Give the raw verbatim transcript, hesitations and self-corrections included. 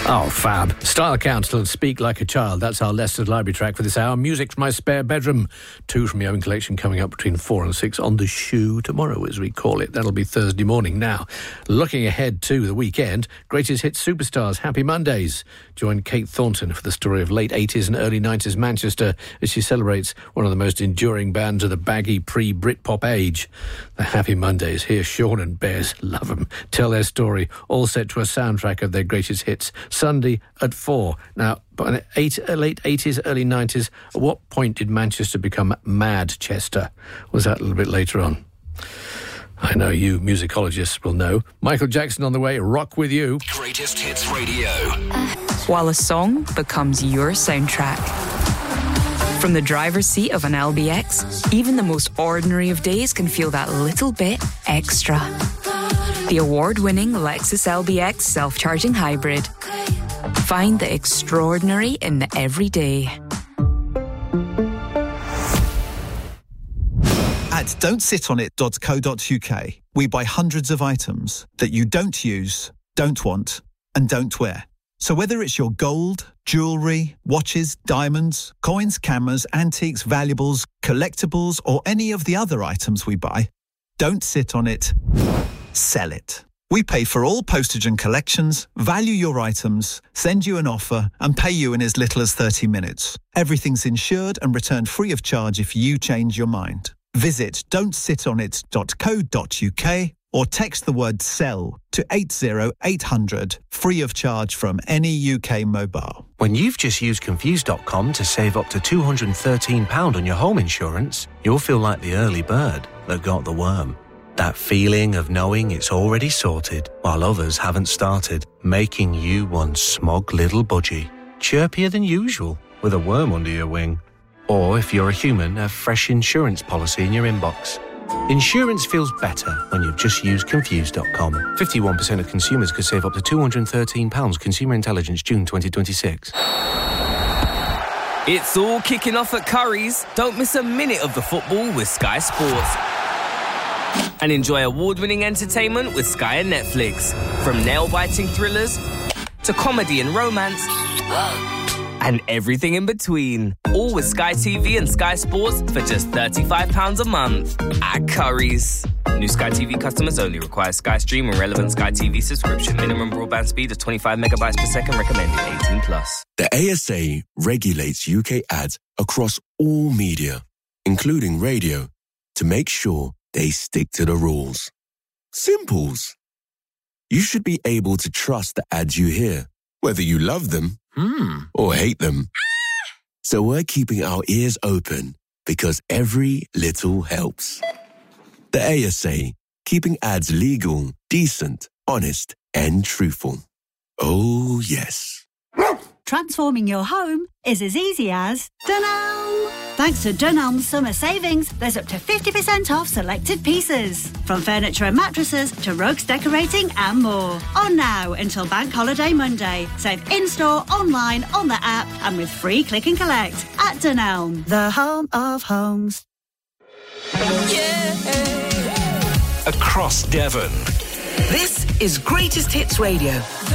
Oh, fab. Style Council and Speak Like a Child. That's our Leicester's Library track for this hour. Music from my spare bedroom. Two from your own collection coming up between four and six on the shoe tomorrow, as we call it. That'll be Thursday morning. Now, looking ahead to the weekend, Greatest Hits Superstars, Happy Mondays. Join Kate Thornton for the story of late eighties and early nineties Manchester as she celebrates one of the most enduring bands of the baggy pre-Britpop age. The Happy Mondays. Hear Sean and Bears, love them, tell their story, all set to a soundtrack of their greatest hits. Sunday at four. Now, by eight, late eighties, early nineties, at what point did Manchester become Madchester? Was that a little bit later on? I know you musicologists will know. Michael Jackson on the way, Rock With You. Greatest Hits Radio. While a song becomes your soundtrack. From the driver's seat of an L B X, even the most ordinary of days can feel that little bit extra. The award-winning Lexus L B X self-charging hybrid. Find the extraordinary in the everyday. At don't sit on it dot co dot uk, we buy hundreds of items that you don't use, don't want, and don't wear. So whether it's your gold, jewellery, watches, diamonds, coins, cameras, antiques, valuables, collectibles, or any of the other items we buy, don't sit on it, sell it. We pay for all postage and collections, value your items, send you an offer, and pay you in as little as thirty minutes. Everything's insured and returned free of charge if you change your mind. Visit don't sit on it dot co dot uk or text the word SELL to eight zero eight hundred, free of charge from any U K mobile. When you've just used Confused dot com to save up to two hundred thirteen pounds on your home insurance, you'll feel like the early bird that got the worm. That feeling of knowing it's already sorted while others haven't started, making you one smug little budgie, chirpier than usual with a worm under your wing. Or if you're a human, a fresh insurance policy in your inbox. Insurance feels better when you've just used Confused dot com. fifty-one percent of consumers could save up to two hundred thirteen pounds. Consumer Intelligence, June twenty twenty-six. It's all kicking off at Curry's. Don't miss a minute of the football with Sky Sports. And enjoy award-winning entertainment with Sky and Netflix. From nail-biting thrillers to comedy and romance and everything in between. All with Sky T V and Sky Sports for just thirty-five pounds a month at Curry's. New Sky T V customers only. Require Sky Stream and relevant Sky T V subscription. Minimum broadband speed of twenty-five megabytes per second. Recommended eighteen plus. The A S A regulates U K ads across all media, including radio, to make sure they stick to the rules. Simples. You should be able to trust the ads you hear, whether you love them mm. or hate them. Ah! So we're keeping our ears open because every little helps. The A S A, keeping ads legal, decent, honest, and truthful. Oh, yes. Transforming your home is as easy as Dunelm. Thanks to Dunelm's summer savings, there's up to fifty percent off selected pieces. From furniture and mattresses to rugs, decorating and more. On now until Bank Holiday Monday. Save in-store, online, on the app and with free click and collect at Dunelm, the home of homes. Across Devon. This is Greatest Hits Radio.